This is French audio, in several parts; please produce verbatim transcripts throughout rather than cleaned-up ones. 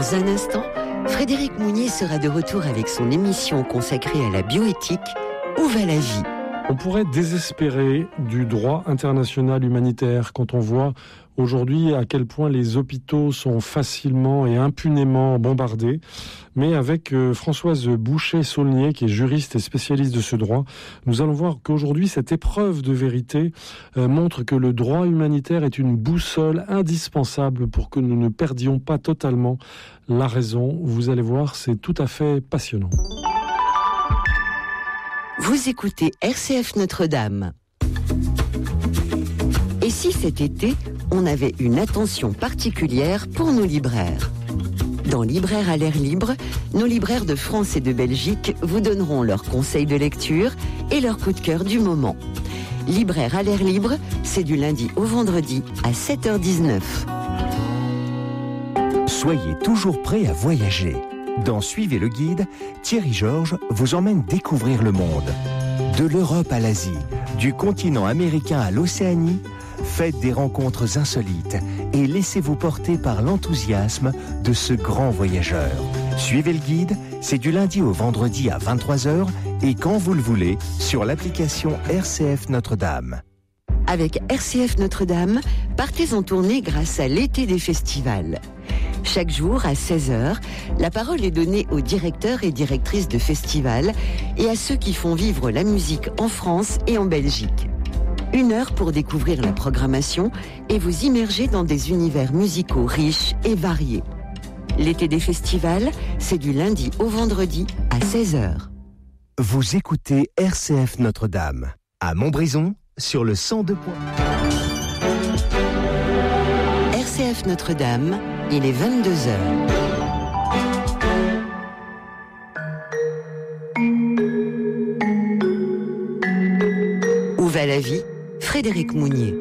Dans un instant, Frédéric Mounier sera de retour avec son émission consacrée à la bioéthique « Où va la vie ?» On pourrait désespérer du droit international humanitaire quand on voit aujourd'hui à quel point les hôpitaux sont facilement et impunément bombardés. Mais avec euh, Françoise Boucher-Saulnier, qui est juriste et spécialiste de ce droit, nous allons voir qu'aujourd'hui, cette épreuve de vérité euh, montre que le droit humanitaire est une boussole indispensable pour que nous ne perdions pas totalement la raison. Vous allez voir, c'est tout à fait passionnant. Vous écoutez R C F Notre-Dame. Et si cet été, on avait une attention particulière pour nos libraires ? Dans Libraires à l'air libre, nos libraires de France et de Belgique vous donneront leurs conseils de lecture et leurs coups de cœur du moment. Libraires à l'air libre, c'est du lundi au vendredi à sept heures dix-neuf. Soyez toujours prêts à voyager. Dans Suivez le guide, Thierry Georges vous emmène découvrir le monde. De l'Europe à l'Asie, du continent américain à l'Océanie, faites des rencontres insolites et laissez-vous porter par l'enthousiasme de ce grand voyageur. Suivez le guide, c'est du lundi au vendredi à vingt-trois heures et quand vous le voulez sur l'application R C F Notre-Dame. Avec R C F Notre-Dame, partez en tournée grâce à l'été des festivals. Chaque jour, à seize heures, la parole est donnée aux directeurs et directrices de festivals et à ceux qui font vivre la musique en France et en Belgique. Une heure pour découvrir la programmation et vous immerger dans des univers musicaux riches et variés. L'été des festivals, c'est du lundi au vendredi à seize heures. Vous écoutez R C F Notre-Dame, à Montbrison, sur le cent deux point un. R C F Notre-Dame, il est vingt-deux heures. Où va la vie ? Frédéric Mounier.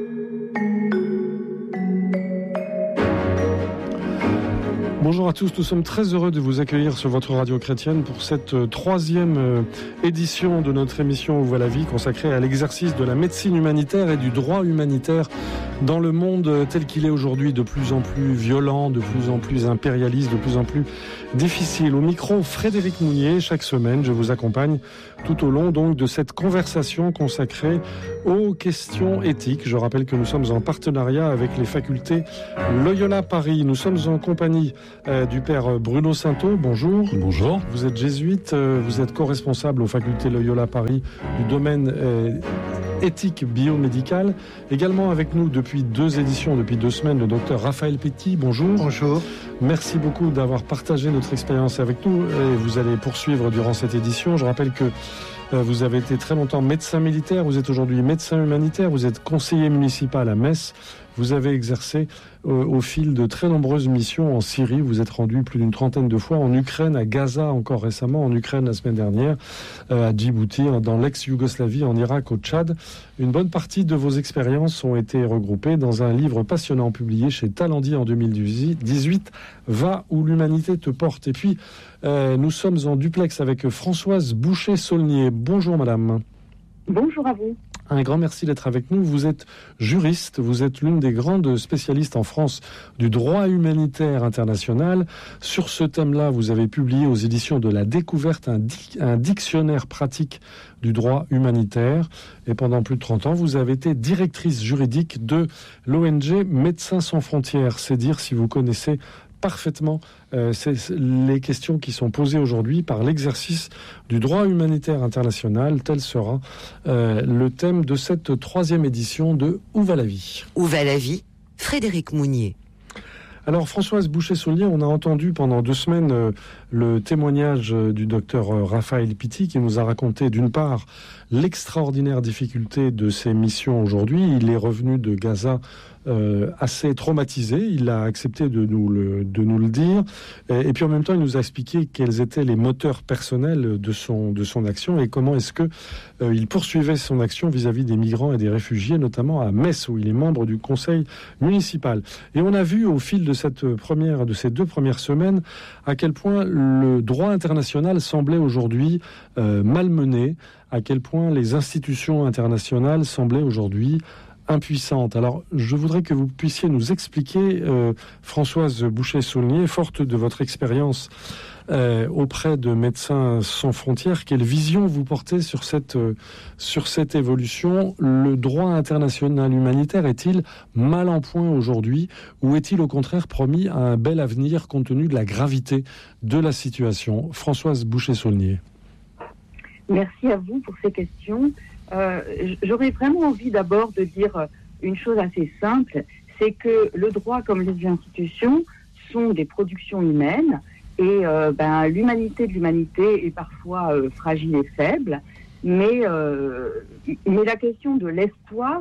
Bonjour à tous, nous sommes très heureux de vous accueillir sur votre radio chrétienne pour cette euh, troisième euh, édition de notre émission Où va la vie, consacrée à l'exercice de la médecine humanitaire et du droit humanitaire dans le monde euh, tel qu'il est aujourd'hui, de plus en plus violent, de plus en plus impérialiste, de plus en plus difficile. Au micro, Frédéric Mounier, chaque semaine, je vous accompagne tout au long donc de cette conversation consacrée aux questions éthiques. Je rappelle que nous sommes en partenariat avec les facultés Loyola Paris. Nous sommes en compagnie Euh, du père Bruno Sainteau. Bonjour. Bonjour. Vous êtes jésuite, euh, vous êtes co-responsable aux facultés Loyola Paris du domaine euh, éthique biomédicale. Également avec nous depuis deux éditions, depuis deux semaines, le docteur Raphaël Petit. Bonjour. Bonjour. Merci beaucoup d'avoir partagé notre expérience avec nous et vous allez poursuivre durant cette édition. Je rappelle que euh, vous avez été très longtemps médecin militaire, vous êtes aujourd'hui médecin humanitaire, vous êtes conseiller municipal à Metz. Vous avez exercé euh, au fil de très nombreuses missions en Syrie. Vous êtes rendu plus d'une trentaine de fois en Ukraine, à Gaza encore récemment, en Ukraine la semaine dernière, euh, à Djibouti, dans l'ex-Yougoslavie, en Irak, au Tchad. Une bonne partie de vos expériences ont été regroupées dans un livre passionnant publié chez Talendier en deux mille dix-huit, « Va où l'humanité te porte ». Et puis, euh, nous sommes en duplex avec Françoise Boucher-Saulnier. Bonjour madame. Bonjour à vous. Un grand merci d'être avec nous. Vous êtes juriste, vous êtes l'une des grandes spécialistes en France du droit humanitaire international. Sur ce thème-là, vous avez publié aux éditions de La Découverte un, di- un dictionnaire pratique du droit humanitaire. Et pendant plus de trente ans, vous avez été directrice juridique de l'O N G Médecins sans frontières. C'est dire si vous connaissez parfaitement euh, c'est les questions qui sont posées aujourd'hui par l'exercice du droit humanitaire international. Tel sera euh, le thème de cette troisième édition de Où va la vie ? Où va la vie ? Frédéric Mounier. Alors Françoise Boucher-Saulnier, on a entendu pendant deux semaines euh, le témoignage euh, du docteur euh, Raphaël Petit qui nous a raconté d'une part l'extraordinaire difficulté de ses missions aujourd'hui. Il est revenu de Gaza Euh, assez traumatisé, il a accepté de nous le, de nous le dire, et, et puis en même temps il nous a expliqué quels étaient les moteurs personnels de son, de son action et comment est-ce que euh, il poursuivait son action vis-à-vis des migrants et des réfugiés, notamment à Metz où il est membre du conseil municipal. Et on a vu au fil de cette première, de ces deux premières semaines à quel point le droit international semblait aujourd'hui euh, malmené, à quel point les institutions internationales semblaient aujourd'hui impuissante. Alors, je voudrais que vous puissiez nous expliquer, euh, Françoise Bouchet-Saulnier, forte de votre expérience euh, auprès de Médecins sans frontières, quelle vision vous portez sur cette, euh, sur cette évolution? Le droit international humanitaire est-il mal en point aujourd'hui, ou est-il au contraire promis à un bel avenir compte tenu de la gravité de la situation? Françoise Bouchet-Saulnier. Merci à vous pour ces questions. Euh, j'aurais vraiment envie d'abord de dire une chose assez simple, c'est que le droit comme les institutions sont des productions humaines et euh, ben, l'humanité de l'humanité est parfois euh, fragile et faible, mais, euh, mais la question de l'espoir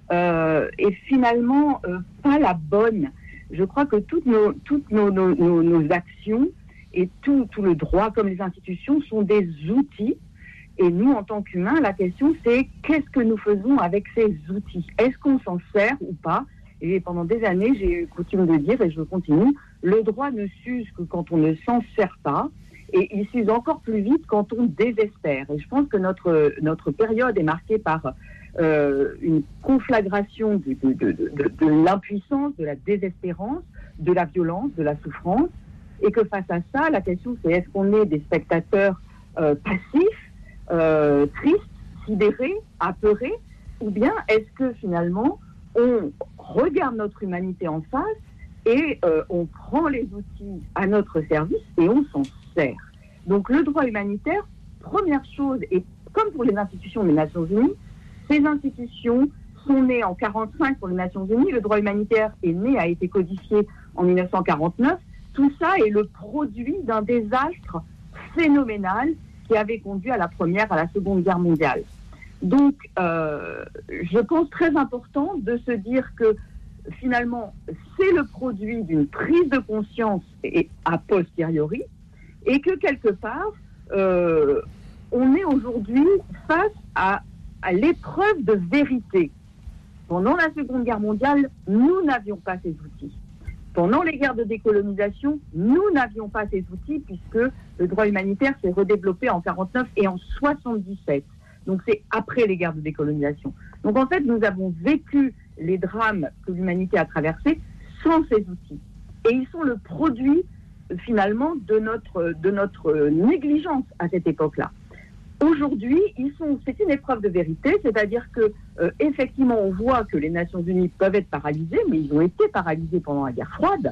euh, est finalement euh, pas la bonne. Je crois que toutes nos, toutes nos, nos, nos, nos actions et tout, tout le droit comme les institutions sont des outils. Et nous, en tant qu'humains, la question, c'est qu'est-ce que nous faisons avec ces outils? Est-ce qu'on s'en sert ou pas? Et pendant des années, j'ai eu coutume de dire, et je continue, le droit ne s'use que quand on ne s'en sert pas, et il s'use encore plus vite quand on désespère. Et je pense que notre, notre période est marquée par euh, une conflagration de, de, de, de, de l'impuissance, de la désespérance, de la violence, de la souffrance, et que face à ça, la question, c'est est-ce qu'on est des spectateurs euh, passifs, Euh, triste, sidéré, apeuré, ou bien est-ce que finalement on regarde notre humanité en face et euh, on prend les outils à notre service et on s'en sert. Donc le droit humanitaire, première chose, et comme pour les institutions des Nations Unies, ces institutions sont nées en quarante-cinq pour les Nations Unies, le droit humanitaire est né, a été codifié en dix-neuf cent quarante-neuf, tout ça est le produit d'un désastre phénoménal qui avait conduit à la Première, à la Seconde Guerre mondiale. Donc, euh, je pense très important de se dire que finalement, c'est le produit d'une prise de conscience et a posteriori, et que quelque part, euh, on est aujourd'hui face à, à l'épreuve de vérité. Pendant la Seconde Guerre mondiale, nous n'avions pas ces outils. Pendant les guerres de décolonisation, nous n'avions pas ces outils puisque le droit humanitaire s'est redéveloppé en quarante-neuf et en soixante-dix-sept. Donc c'est après les guerres de décolonisation. Donc en fait, nous avons vécu les drames que l'humanité a traversés sans ces outils. Et ils sont le produit finalement de notre, de notre négligence à cette époque-là. Aujourd'hui, ils sont, c'est une épreuve de vérité, c'est-à-dire que euh, effectivement, on voit que les Nations Unies peuvent être paralysées, mais ils ont été paralysés pendant la guerre froide.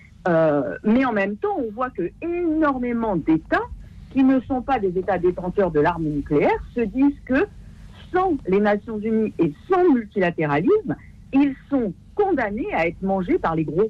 Euh, mais en même temps, on voit que énormément d'États qui ne sont pas des États détenteurs de l'arme nucléaire se disent que sans les Nations Unies et sans multilatéralisme, ils sont condamnés à être mangés par les gros.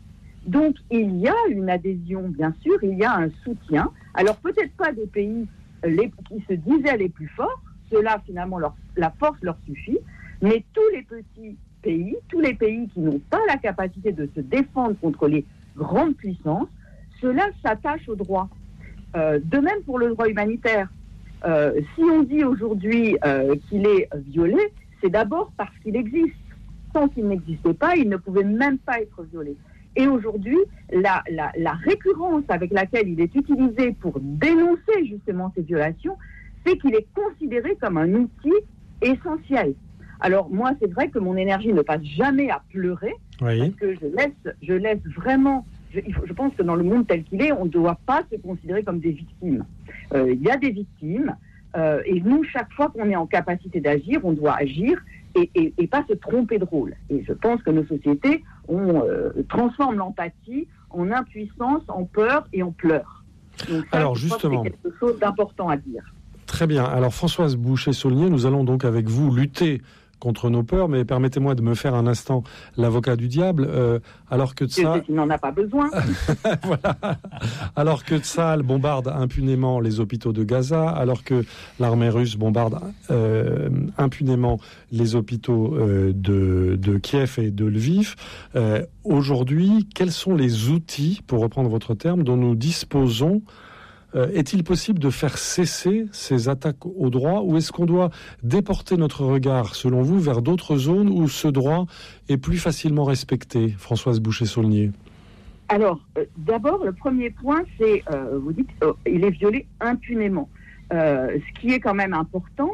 Donc, il y a une adhésion, bien sûr, il y a un soutien. Alors, peut-être pas des pays Les, qui se disaient les plus forts, ceux-là finalement leur, la force leur suffit, mais tous les petits pays, tous les pays qui n'ont pas la capacité de se défendre contre les grandes puissances, ceux-là s'attachent au droit. Euh, de même pour le droit humanitaire. Euh, si on dit aujourd'hui euh, qu'il est violé, c'est d'abord parce qu'il existe. Tant qu'il n'existait pas, il ne pouvait même pas être violé. Et aujourd'hui, la, la, la récurrence avec laquelle il est utilisé pour dénoncer justement ces violations, c'est qu'il est considéré comme un outil essentiel. Alors moi, c'est vrai que mon énergie ne passe jamais à pleurer, oui. Parce que je laisse, je laisse vraiment... Je, je pense que dans le monde tel qu'il est, on ne doit pas se considérer comme des victimes. Euh, il y a des victimes, euh, et nous, chaque fois qu'on est en capacité d'agir, on doit agir et, et, et pas se tromper de rôle. Et je pense que nos sociétés on euh, transforme l'empathie en impuissance, en peur et en pleurs. Donc ça, alors je justement, crois que c'est quelque chose d'important à dire. Très bien. Alors Françoise Bouchet-Saulnier, nous allons donc avec vous lutter contre nos peurs, mais permettez-moi de me faire un instant l'avocat du diable, euh, alors que ça... Il n'en a pas besoin. Voilà. Alors que Tsahal bombarde impunément les hôpitaux de Gaza, alors que l'armée russe bombarde euh, impunément les hôpitaux euh, de, de Kiev et de Lviv, euh, aujourd'hui, quels sont les outils, pour reprendre votre terme, dont nous disposons? Euh, est-il possible de faire cesser ces attaques au droit, ou est-ce qu'on doit déporter notre regard, selon vous, vers d'autres zones où ce droit est plus facilement respecté? Françoise Bouchet-Saulnier. Alors, euh, d'abord, le premier point, c'est, euh, vous dites, euh, il est violé impunément. Euh, ce qui est quand même important,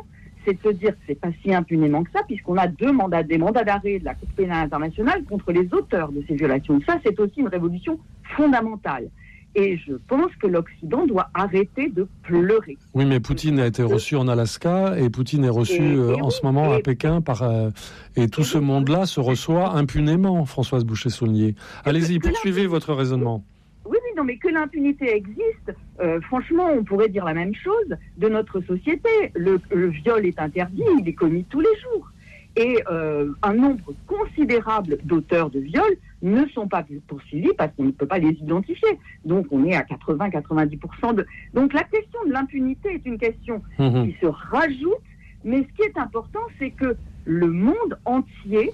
c'est de se dire que c'est pas si impunément que ça, puisqu'on a deux mandats, des mandats d'arrêt de la Cour pénale internationale contre les auteurs de ces violations. Ça, c'est aussi une révolution fondamentale. Et je pense que l'Occident doit arrêter de pleurer. Oui, mais Poutine a été reçu en Alaska et Poutine est reçu et, et euh, oui, en ce moment et, à Pékin par euh, et tout et ce oui, monde-là se reçoit impunément, Françoise Bouchet-Saulnier. Allez-y, poursuivez votre raisonnement. Oui, oui, non, mais que l'impunité existe, euh, franchement, on pourrait dire la même chose de notre société. Le, le viol est interdit, il est commis tous les jours. Et euh, un nombre considérable d'auteurs de viols ne sont pas poursuivis parce qu'on ne peut pas les identifier. Donc on est à quatre-vingts à quatre-vingt-dix pour cent de... Donc la question de l'impunité est une question mmh. qui se rajoute, mais ce qui est important, c'est que le monde entier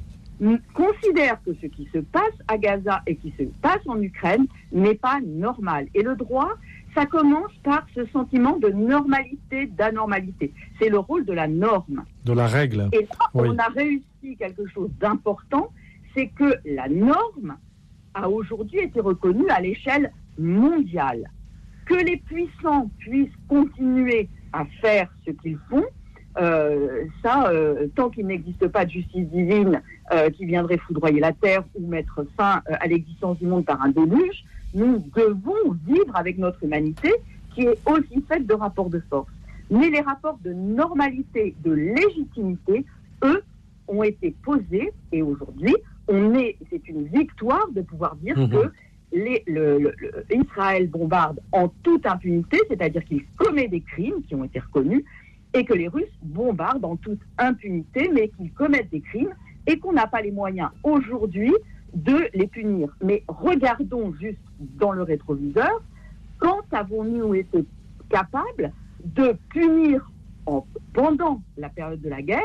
considère que ce qui se passe à Gaza et qui se passe en Ukraine n'est pas normal. Et le droit, ça commence par ce sentiment de normalité, d'anormalité. C'est le rôle de la norme. De la règle. Et là, oui. on a réussi quelque chose d'important, c'est que la norme a aujourd'hui été reconnue à l'échelle mondiale. Que les puissants puissent continuer à faire ce qu'ils font, euh, ça, euh, tant qu'il n'existe pas de justice divine euh, qui viendrait foudroyer la terre ou mettre fin euh, à l'existence du monde par un déluge, nous devons vivre avec notre humanité qui est aussi faite de rapports de force. Mais les rapports de normalité, de légitimité, eux, ont été posés et aujourd'hui, on est, c'est une victoire de pouvoir dire mmh. que les, le, le, le, Israël bombarde en toute impunité, c'est-à-dire qu'il commet des crimes qui ont été reconnus, et que les Russes bombardent en toute impunité, mais qu'ils commettent des crimes, et qu'on n'a pas les moyens aujourd'hui de les punir. Mais regardons juste dans le rétroviseur, quand avons-nous été capables de punir en, pendant la période de la guerre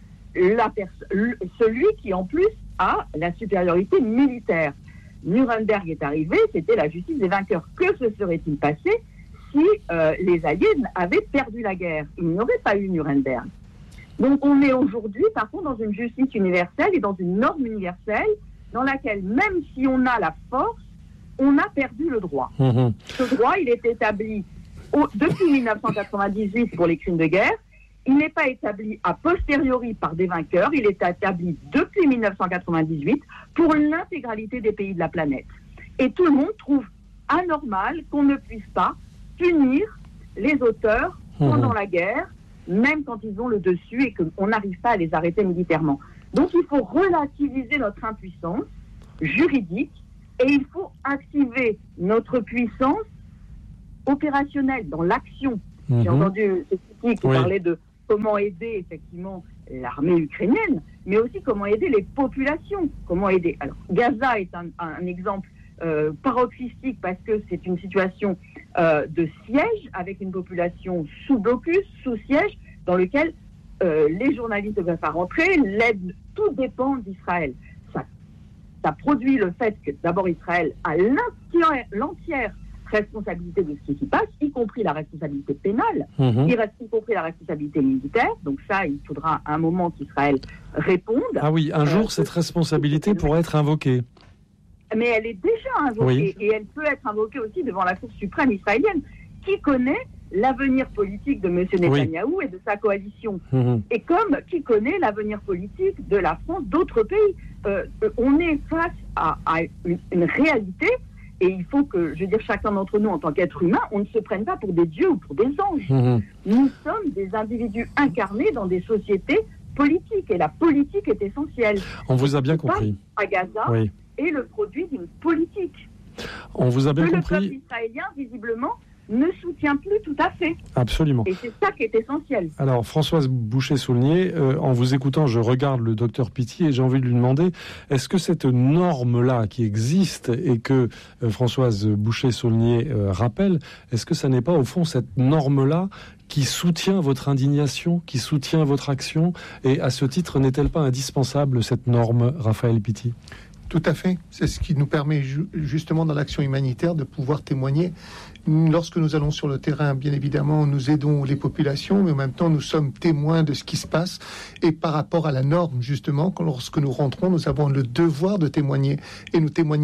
la pers- celui qui en plus a la supériorité militaire? Nuremberg est arrivé, c'était la justice des vainqueurs. Que se serait-il passé si euh, les Alliés avaient perdu la guerre? Il n'y aurait pas eu Nuremberg. Donc on est aujourd'hui, par contre, dans une justice universelle et dans une norme universelle dans laquelle, même si on a la force, on a perdu le droit. Mmh. Ce droit, il est établi au, depuis dix-neuf cent quatre-vingt-dix-huit pour les crimes de guerre. Il n'est pas établi a posteriori par des vainqueurs, il est établi depuis dix-neuf cent quatre-vingt-dix-huit pour l'intégralité des pays de la planète. Et tout le monde trouve anormal qu'on ne puisse pas punir les auteurs pendant mmh. la guerre, même quand ils ont le dessus et qu'on n'arrive pas à les arrêter militairement. Donc il faut relativiser notre impuissance juridique et il faut activer notre puissance opérationnelle dans l'action. Mmh. J'ai entendu Cécile qui oui. parlait de comment aider effectivement l'armée ukrainienne, mais aussi comment aider les populations. Comment aider. Alors Gaza est un, un exemple euh, paroxystique parce que c'est une situation euh, de siège avec une population sous blocus, sous siège, dans lequel euh, les journalistes ne peuvent pas rentrer, l'aide, tout dépend d'Israël. Ça, ça produit le fait que d'abord Israël a l'entière, l'entière responsabilité de ce qui s'y passe, y compris la responsabilité pénale, mmh. y compris la responsabilité militaire. Donc ça, il faudra un moment qu'Israël réponde. Ah oui, un jour, euh, cette responsabilité pourra être invoquée. Mais elle est déjà invoquée, oui. et elle peut être invoquée aussi devant la Cour suprême israélienne, qui connaît l'avenir politique de M. Netanyahou oui. et de sa coalition. Mmh. Et comme qui connaît l'avenir politique de la France, d'autres pays. Euh, on est face à, à une, une réalité. Et il faut que, je veux dire, chacun d'entre nous, en tant qu'être humain, on ne se prenne pas pour des dieux ou pour des anges. Mmh. Nous sommes des individus incarnés dans des sociétés politiques. Et la politique est essentielle. On vous a bien compris. À Gaza oui. est le produit d'une politique. On vous a bien que compris. Le peuple israélien, visiblement, ne soutient plus tout à fait. Absolument. Et c'est ça qui est essentiel. Alors, Françoise Bouchet-Saulnier, euh, en vous écoutant, je regarde le docteur Pitti et j'ai envie de lui demander, est-ce que cette norme-là qui existe et que euh, Françoise Bouchet-Saulnier euh, rappelle, est-ce que ça n'est pas au fond cette norme-là qui soutient votre indignation, qui soutient votre action? Et à ce titre, n'est-elle pas indispensable, cette norme, Raphaël Pitti? Tout à fait. C'est ce qui nous permet ju- justement dans l'action humanitaire de pouvoir témoigner. Lorsque nous allons sur le terrain, bien évidemment, nous aidons les populations, mais en même temps, nous sommes témoins de ce qui se passe. Et par rapport à la norme, justement, quand, lorsque nous rentrons, nous avons le devoir de témoigner. Et nous témoignons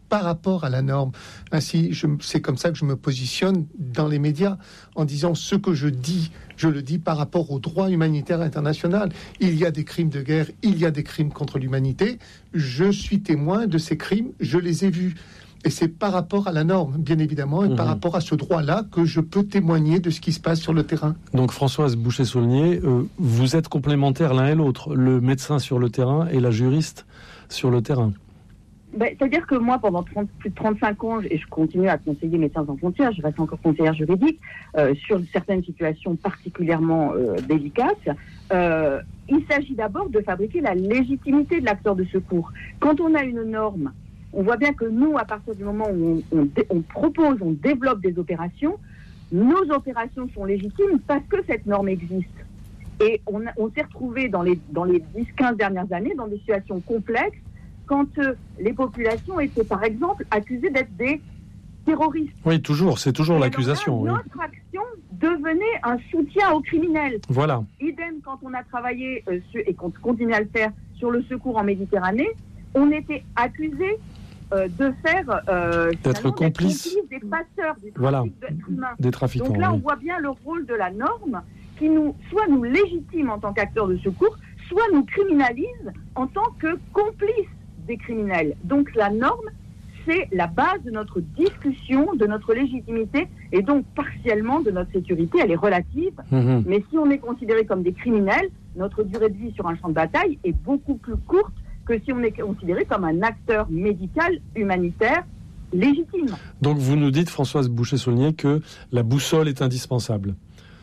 par rapport à la norme. Ainsi, je, c'est comme ça que je me positionne dans les médias, en disant ce que je dis, je le dis par rapport au droit humanitaire international. Il y a des crimes de guerre, il y a des crimes contre l'humanité. Je suis témoin de ces crimes, je les ai vus. Et c'est par rapport à la norme, bien évidemment, et mmh. par rapport à ce droit-là que je peux témoigner de ce qui se passe sur le terrain. Donc Françoise Bouchet-Saulnier, euh, vous êtes complémentaires l'un et l'autre, le médecin sur le terrain et la juriste sur le terrain. Ben, c'est-à-dire que moi, pendant trente, plus de trente-cinq ans, et je continue à conseiller Médecins sans frontières, je reste encore conseillère juridique, euh, sur certaines situations particulièrement euh, délicates, euh, il s'agit d'abord de fabriquer la légitimité de l'acteur de secours. Quand on a une norme, on voit bien que nous, à partir du moment où on, on, on propose, on développe des opérations, nos opérations sont légitimes parce que cette norme existe. Et on, on s'est retrouvé dans les, dans les dix à quinze dernières années dans des situations complexes quand euh, les populations étaient, par exemple, accusées d'être des terroristes. Oui, toujours, c'est toujours et l'accusation. Là, oui. Notre action devenait un soutien aux criminels. Voilà. Idem quand on a travaillé, euh, sur, et qu'on continue à le faire, sur le secours en Méditerranée, on était accusés Euh, de faire euh, d'être complice des passeurs, des voilà. d'êtres humains. Des trafiquants. Donc là, oui. on voit bien le rôle de la norme qui nous, soit nous légitime en tant qu'acteurs de secours, soit nous criminalise en tant que complices des criminels. Donc la norme, c'est la base de notre discussion, de notre légitimité et donc partiellement de notre sécurité. Elle est relative, mmh. mais si on est considéré comme des criminels, notre durée de vie sur un champ de bataille est beaucoup plus courte que si on est considéré comme un acteur médical, humanitaire, légitime. Donc vous nous dites, Françoise Bouchet-Saulnier, que la boussole est indispensable.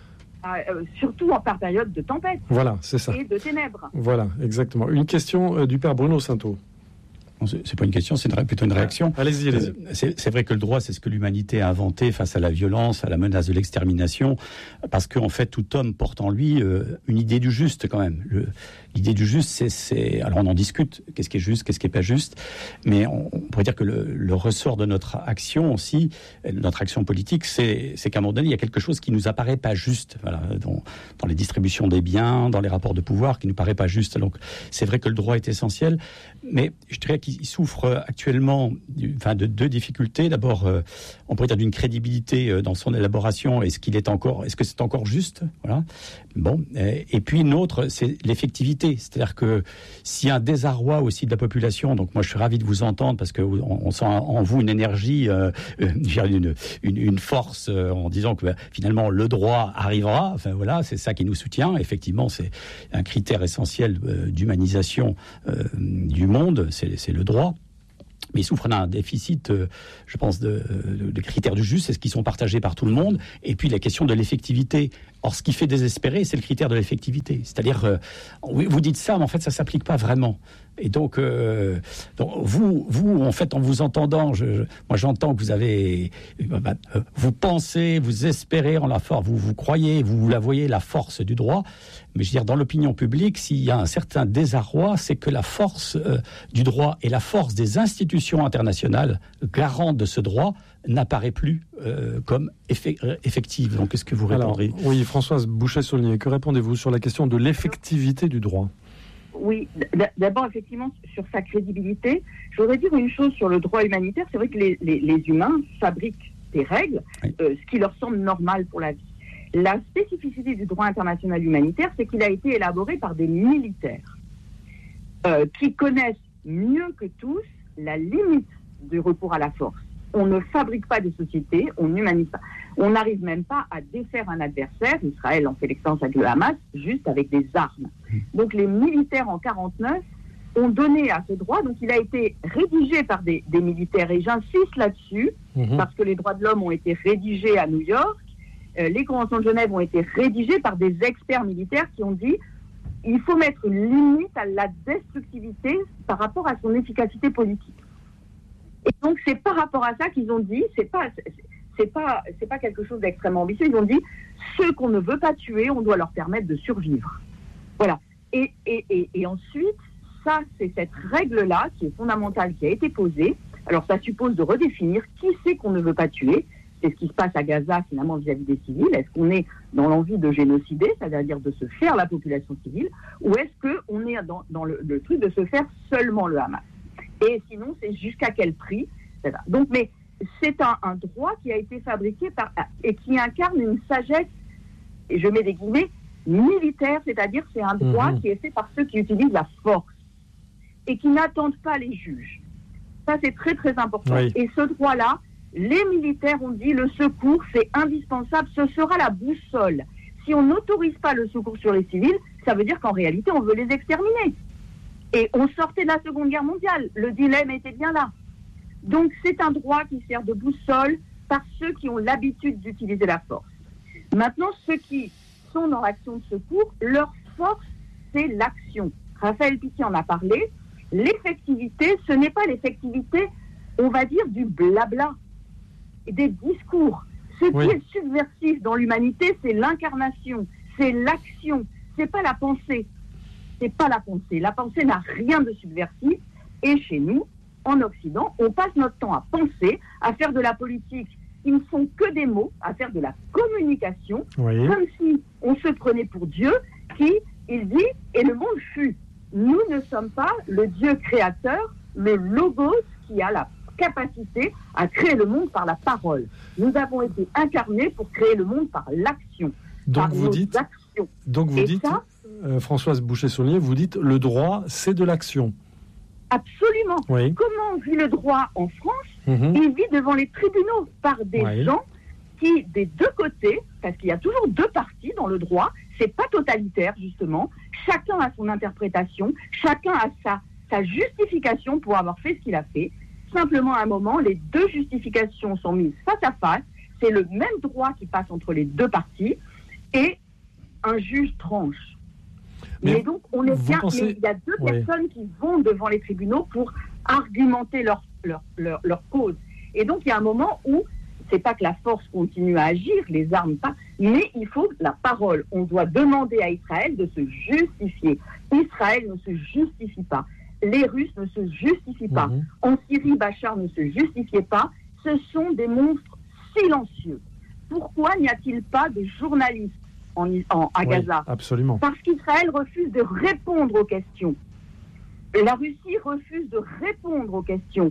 Euh, surtout en par période de tempête. Voilà, c'est ça. Et de ténèbres. Voilà, exactement. Une question euh, du père Bruno Sainteau. C'est pas une question, c'est une, plutôt une réaction. Allez-y, allez-y. C'est, c'est vrai que le droit, c'est ce que l'humanité a inventé face à la violence, à la menace de l'extermination, parce qu'en fait, tout homme porte en lui euh, une idée du juste, quand même. Le, l'idée du juste, c'est, c'est... Alors, on en discute, qu'est-ce qui est juste, qu'est-ce qui est pas juste, mais on, on pourrait dire que le, le ressort de notre action aussi, notre action politique, c'est, c'est qu'à un moment donné, il y a quelque chose qui nous apparaît pas juste, voilà, dans, dans les distributions des biens, dans les rapports de pouvoir, qui nous paraît pas juste. Donc, c'est vrai que le droit est essentiel, mais je dirais qu'il il souffre actuellement enfin, de deux difficultés. D'abord, euh, on pourrait dire d'une crédibilité euh, dans son élaboration. Est-ce qu'il est encore, est-ce que c'est encore juste ? Voilà. Bon. Euh, et puis une autre, c'est l'effectivité. C'est-à-dire que s'il y a un désarroi aussi de la population, donc moi je suis ravi de vous entendre parce que on, on sent en vous une énergie, euh, une, une, une force euh, en disant que bah, finalement le droit arrivera. Enfin voilà, c'est ça qui nous soutient. Effectivement, c'est un critère essentiel euh, d'humanisation euh, du monde. C'est, c'est le droit, mais il souffre d'un déficit, euh, je pense, de, de, de critères du juste, c'est ce qui sont partagés par tout le monde, et puis la question de l'effectivité. Or, ce qui fait désespérer, c'est le critère de l'effectivité. C'est-à-dire, euh, vous dites ça, mais en fait, ça ne s'applique pas vraiment. Et donc, euh, donc vous, vous, en fait, en vous entendant, je, je, moi j'entends que vous avez, bah, vous pensez, vous espérez en la force, vous, vous croyez, vous la voyez, la force du droit. Mais je veux dire, dans l'opinion publique, s'il y a un certain désarroi, c'est que la force euh, du droit et la force des institutions internationales garantes de ce droit n'apparaît plus euh, comme effe- effective. Donc, qu'est-ce que vous répondrez ? Alors, oui, Françoise Bouchet-Saulnier, que répondez-vous sur la question de l'effectivité du droit ? Oui, d'abord, effectivement, sur sa crédibilité, je voudrais dire une chose sur le droit humanitaire. C'est vrai que les, les, les humains fabriquent des règles, oui. euh, ce qui leur semble normal pour la vie. La spécificité du droit international humanitaire, c'est qu'il a été élaboré par des militaires euh, qui connaissent mieux que tous la limite du recours à la force. On ne fabrique pas des sociétés, on n'humanise pas. On n'arrive même pas à défaire un adversaire. Israël en fait l'expérience avec le Hamas, juste avec des armes. Donc les militaires en quarante-neuf ont donné à ce droit, donc il a été rédigé par des, des militaires, et j'insiste là-dessus, mmh. parce que les droits de l'homme ont été rédigés à New York, euh, les conventions de Genève ont été rédigées par des experts militaires qui ont dit il faut mettre une limite à la destructivité par rapport à son efficacité politique. Et donc c'est par rapport à ça qu'ils ont dit, c'est pas, c'est, c'est pas, c'est pas quelque chose d'extrêmement ambitieux, ils ont dit ceux qu'on ne veut pas tuer, on doit leur permettre de survivre. Voilà. Et, et, et, et ensuite, ça, c'est cette règle-là qui est fondamentale, qui a été posée. Alors, ça suppose de redéfinir qui c'est qu'on ne veut pas tuer. C'est ce qui se passe à Gaza, finalement, vis-à-vis des civils. Est-ce qu'on est dans l'envie de génocider, c'est-à-dire de se faire la population civile, ou est-ce qu'on est dans, dans le, le truc de se faire seulement le Hamas ? Et sinon, c'est jusqu'à quel prix ? cetera. Donc, mais c'est un, un droit qui a été fabriqué par, et qui incarne une sagesse, et je mets des guillemets, militaire, c'est-à-dire c'est un droit mmh. qui est fait par ceux qui utilisent la force et qui n'attendent pas les juges. Ça, c'est très, très important. Oui. Et ce droit-là, les militaires ont dit le secours, c'est indispensable, ce sera la boussole. Si on n'autorise pas le secours sur les civils, ça veut dire qu'en réalité, on veut les exterminer. Et on sortait de la Seconde Guerre mondiale. Le dilemme était bien là. Donc, c'est un droit qui sert de boussole par ceux qui ont l'habitude d'utiliser la force. Maintenant, ceux qui sont dans l'action de secours, leur force, c'est l'action. Raphaël Pitti en a parlé. L'effectivité, ce n'est pas l'effectivité, on va dire, du blabla, des discours. Ce oui. qui est subversif dans l'humanité, c'est l'incarnation, c'est l'action, c'est pas la pensée. C'est pas la pensée. La pensée n'a rien de subversif. Et chez nous, en Occident, on passe notre temps à penser, à faire de la politique qui ne sont que des mots, à faire de la communication, oui. comme si on se prenait pour Dieu, qui, il dit, et le monde fut. Nous ne sommes pas le Dieu créateur, le logos qui a la capacité à créer le monde par la parole. Nous avons été incarnés pour créer le monde par l'action. Donc par vous dites, actions. donc vous et dites, ça, euh, Françoise Boucher-Saulnier, vous dites le droit, c'est de l'action. Absolument. Oui. Comment vit le droit en France ? Mmh. Il vit devant les tribunaux par des oui. gens qui, des deux côtés, parce qu'il y a toujours deux parties dans le droit, c'est pas totalitaire justement, chacun a son interprétation, chacun a sa, sa justification pour avoir fait ce qu'il a fait. Simplement, à un moment, les deux justifications sont mises face à face, c'est le même droit qui passe entre les deux parties, et un juge tranche. Mais, mais donc, on est bien, pensez... mais il y a deux oui. personnes qui vont devant les tribunaux pour argumenter leur, leur, leur, leur cause. Et donc, il y a un moment où, c'est pas que la force continue à agir, les armes pas, mais il faut la parole. On doit demander à Israël de se justifier. Israël ne se justifie pas. Les Russes ne se justifient pas. Mmh. En Syrie, Bachar ne se justifiait pas. Ce sont des monstres silencieux. Pourquoi n'y a-t-il pas de journalistes en, en, à oui, Gaza ? Absolument. Parce qu'Israël refuse de répondre aux questions. La Russie refuse de répondre aux questions.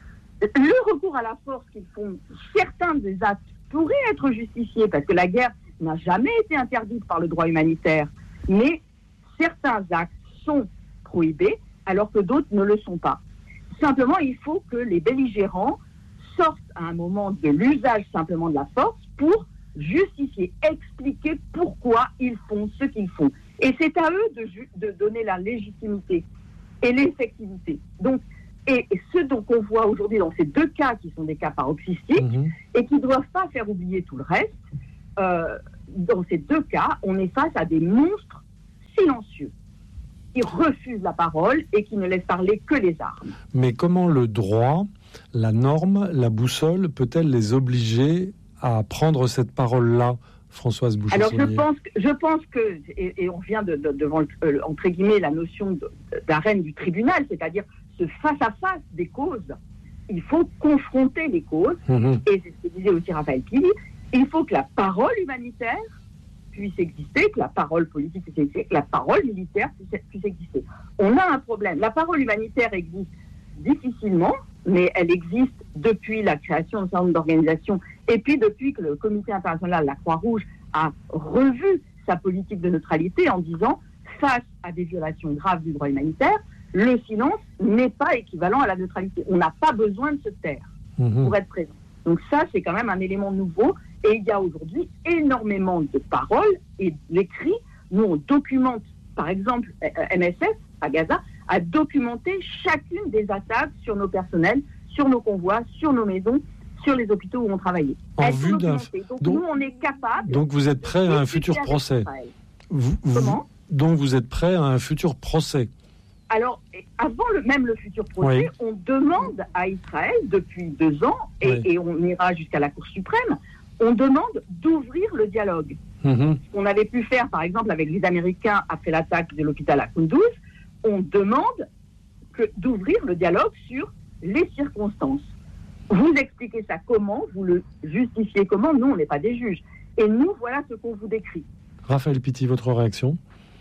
Le recours à la force qu'ils font, certains des actes pourraient être justifiés, parce que la guerre n'a jamais été interdite par le droit humanitaire, mais certains actes sont prohibés, alors que d'autres ne le sont pas. Simplement, il faut que les belligérants sortent à un moment de l'usage simplement de la force pour justifier, expliquer pourquoi ils font ce qu'ils font. Et c'est à eux de, ju- de donner la légitimité et l'effectivité. Donc, et, et ce dont on voit aujourd'hui dans ces deux cas, qui sont des cas paroxystiques, mmh. et qui ne doivent pas faire oublier tout le reste, euh, dans ces deux cas, on est face à des monstres silencieux, qui refusent la parole et qui ne laissent parler que les armes. Mais comment le droit, la norme, la boussole, peut-elle les obliger à prendre cette parole-là, Françoise Boucher-Saulnier ? Alors je pense que, je pense que et, et on vient de, de, devant, euh, entre guillemets, la notion de, d'arène du tribunal, c'est-à-dire ce face-à-face des causes. Il faut confronter les causes, mmh. et c'est ce que disait aussi Raphaël Pitti, il faut que la parole humanitaire puisse exister, que la parole politique puisse exister, que la parole militaire puisse, puisse exister. On a un problème. La parole humanitaire existe difficilement, mais elle existe depuis la création d'un certain nombre d'organisations, et puis depuis que le Comité international, la Croix-Rouge, a revu sa politique de neutralité en disant, face à des violations graves du droit humanitaire, le silence n'est pas équivalent à la neutralité. On n'a pas besoin de se taire mmh. pour être présent. Donc ça, c'est quand même un élément nouveau. Et il y a aujourd'hui énormément de paroles et d'écrits. Nous, on documente, par exemple, M S F à Gaza a documenté chacune des attaques sur nos personnels, sur nos convois, sur nos maisons, sur les hôpitaux où on travaillait. En vue d'un... Donc, donc nous, on est capable... Donc vous êtes prêt à un futur procès. Vous, Comment ? Donc vous êtes prêt à un futur procès. Alors, avant le, même le futur procès, oui. on demande à Israël, depuis deux ans, et, oui. et on ira jusqu'à la Cour suprême, on demande d'ouvrir le dialogue. Mm-hmm. Ce qu'on avait pu faire, par exemple, avec les Américains après l'attaque de l'hôpital à Kunduz, on demande que, d'ouvrir le dialogue sur les circonstances. Vous expliquez ça comment, vous le justifiez comment, nous, on n'est pas des juges. Et nous, voilà ce qu'on vous décrit. Raphaël Pitti, votre réaction ?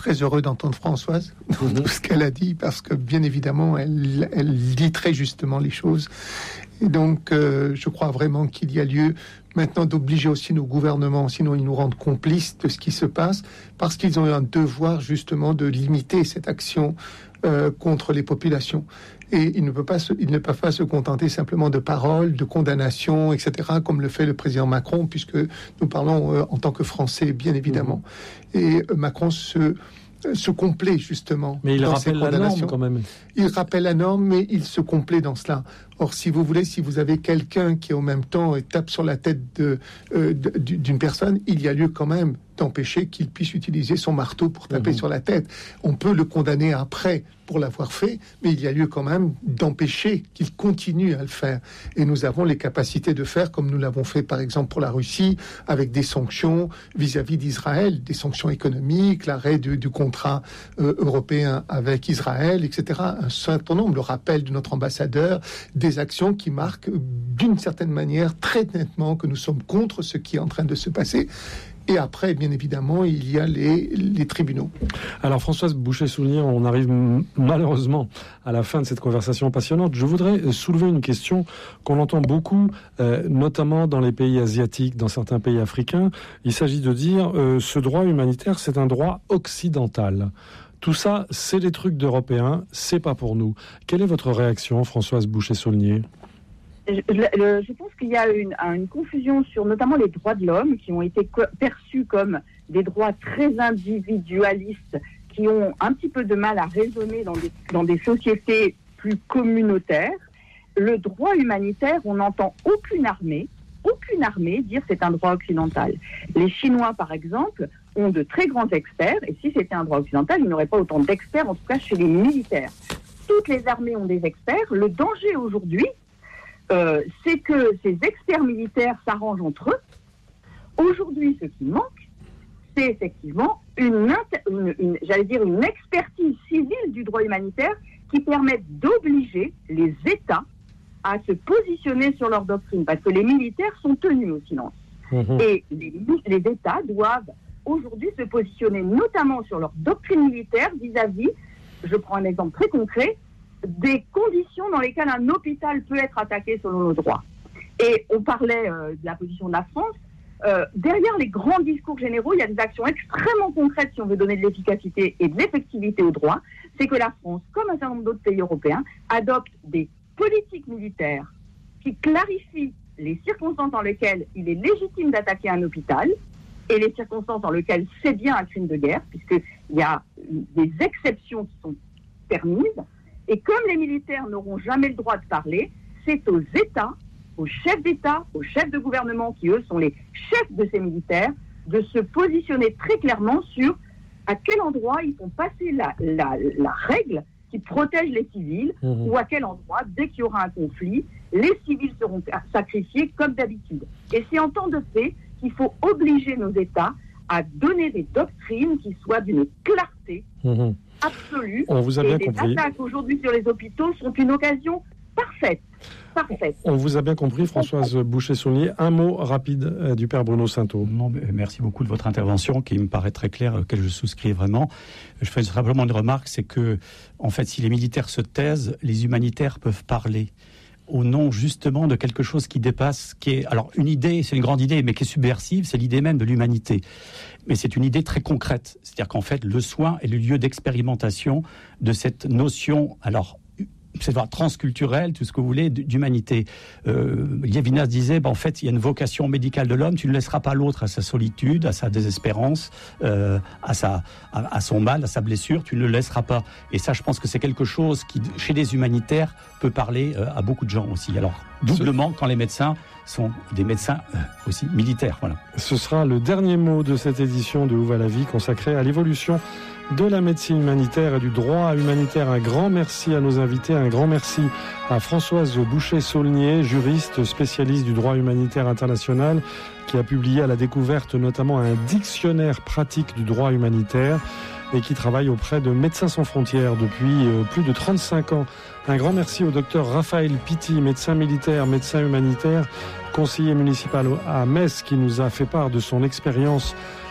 très heureux d'entendre Françoise dans tout ce qu'elle a dit, parce que bien évidemment, elle, elle dit très justement les choses. Et donc, euh, je crois vraiment qu'il y a lieu maintenant d'obliger aussi nos gouvernements, sinon ils nous rendent complices de ce qui se passe, parce qu'ils ont un devoir justement de limiter cette action euh, contre les populations. Et ils ne peuvent pas se, ils ne peuvent pas se contenter simplement de paroles, de condamnations, et cetera, comme le fait le président Macron, puisque nous parlons euh, en tant que Français, bien évidemment. Mmh. Et euh, Macron se se complaît justement. Mais il dans rappelle la norme quand même. Il rappelle la norme, mais il se complaît dans cela. Or, si vous voulez, si vous avez quelqu'un qui en même temps tape sur la tête de, euh, de, d'une personne, il y a lieu quand même d'empêcher qu'il puisse utiliser son marteau pour taper mmh. sur la tête. On peut le condamner après pour l'avoir fait, mais il y a lieu quand même d'empêcher qu'il continue à le faire. Et nous avons les capacités de faire, comme nous l'avons fait par exemple pour la Russie, avec des sanctions vis-à-vis d'Israël, des sanctions économiques, l'arrêt du, du contrat euh, européen avec Israël, et cetera. Un certain nombre, le rappel de notre ambassadeur, des actions qui marquent d'une certaine manière très nettement que nous sommes contre ce qui est en train de se passer. Et après, bien évidemment, il y a les, les tribunaux. Alors, Françoise Bouchet-Soulier, on arrive m- malheureusement à la fin de cette conversation passionnante. Je voudrais soulever une question qu'on entend beaucoup, euh, notamment dans les pays asiatiques, dans certains pays africains. Il s'agit de dire euh, ce droit humanitaire, c'est un droit occidental. Tout ça, c'est des trucs d'Européens, c'est pas pour nous. Quelle est votre réaction, Françoise Bouchet-Soulier ? Je, je, je pense qu'il y a une, une confusion sur notamment les droits de l'homme qui ont été co- perçus comme des droits très individualistes qui ont un petit peu de mal à raisonner dans des, dans des sociétés plus communautaires. Le droit humanitaire, on n'entend aucune armée, aucune armée dire c'est un droit occidental. Les Chinois, par exemple, ont de très grands experts, et si c'était un droit occidental, il n'y aurait pas autant d'experts, en tout cas chez les militaires. Toutes les armées ont des experts. Le danger aujourd'hui, Euh, c'est que ces experts militaires s'arrangent entre eux. Aujourd'hui, ce qui manque, c'est effectivement une, une, une, j'allais dire une expertise civile du droit humanitaire qui permette d'obliger les États à se positionner sur leur doctrine, parce que les militaires sont tenus au silence. Mmh. Et les, les États doivent aujourd'hui se positionner notamment sur leur doctrine militaire vis-à-vis, je prends un exemple très concret, des conditions dans lesquelles un hôpital peut être attaqué selon le droit. Et on parlait euh, de la position de la France. Euh, derrière les grands discours généraux, il y a des actions extrêmement concrètes si on veut donner de l'efficacité et de l'effectivité au droit. C'est que la France, comme un certain nombre d'autres pays européens, adopte des politiques militaires qui clarifient les circonstances dans lesquelles il est légitime d'attaquer un hôpital et les circonstances dans lesquelles c'est bien un crime de guerre, puisqu'il y a des exceptions qui sont permises. Et comme les militaires n'auront jamais le droit de parler, c'est aux États, aux chefs d'État, aux chefs de gouvernement, qui eux sont les chefs de ces militaires, de se positionner très clairement sur à quel endroit ils font passer la, la, la règle qui protège les civils, mmh. ou à quel endroit, dès qu'il y aura un conflit, les civils seront sacrifiés comme d'habitude. Et c'est en temps de paix qu'il faut obliger nos États à donner des doctrines qui soient d'une clarté mmh. absolue. On vous a bien et les compris. attaques aujourd'hui sur les hôpitaux sont une occasion parfaite. Parfaite. On vous a bien compris, Françoise Bouchet-Soulier. Un mot rapide euh, du père Bruno Sainteau. Non, merci beaucoup de votre intervention qui me paraît très claire, auquel je souscris vraiment. Je fais simplement une remarque, c'est que, en fait, si les militaires se taisent, les humanitaires peuvent parler au nom justement de quelque chose qui dépasse, qui est, alors une idée, c'est une grande idée, mais qui est subversive, c'est l'idée même de l'humanité. Mais c'est une idée très concrète, c'est-à-dire qu'en fait, le soin est le lieu d'expérimentation de cette notion, alors c'est transculturel, tout ce que vous voulez, d'humanité. Euh, Lévinas disait, bah, en fait, il y a une vocation médicale de l'homme, tu ne laisseras pas l'autre à sa solitude, à sa désespérance, euh, à, sa, à, à son mal, à sa blessure, tu ne le laisseras pas. Et ça, je pense que c'est quelque chose qui, chez les humanitaires, peut parler euh, à beaucoup de gens aussi. Alors, doublement quand les médecins sont des médecins euh, aussi militaires. Voilà. Ce sera le dernier mot de cette édition de Où va la vie, consacrée à l'évolution de la médecine humanitaire et du droit humanitaire. Un grand merci à nos invités, un grand merci à Françoise Bouchet-Soulier, juriste spécialiste du droit humanitaire international, qui a publié à la découverte notamment un dictionnaire pratique du droit humanitaire et qui travaille auprès de Médecins sans frontières depuis plus de trente-cinq ans. Un grand merci au docteur Raphaël Pitti, médecin militaire, médecin humanitaire, conseiller municipal à Metz, qui nous a fait part de son expérience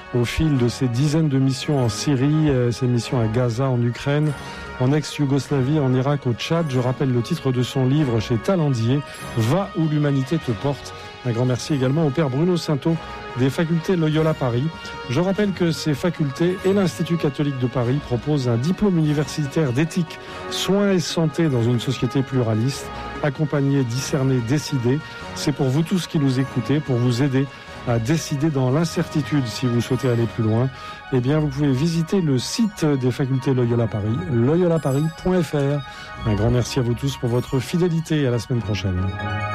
au fil de ses dizaines de missions en Syrie, ses missions à Gaza, en Ukraine, en ex-Yougoslavie, en Irak, au Tchad. Je rappelle le titre de son livre chez Talendier, « Va où l'humanité te porte ». Un grand merci également au père Bruno Sainteau des facultés Loyola Paris. Je rappelle que ces facultés et l'Institut catholique de Paris proposent un diplôme universitaire d'éthique, soins et santé dans une société pluraliste, accompagné, discerné, décidé. C'est pour vous tous qui nous écoutez, pour vous aider à décider dans l'incertitude si vous souhaitez aller plus loin. Eh bien, vous pouvez visiter le site des facultés Loyola Paris, loyola paris point f r. Un grand merci à vous tous pour votre fidélité et à la semaine prochaine.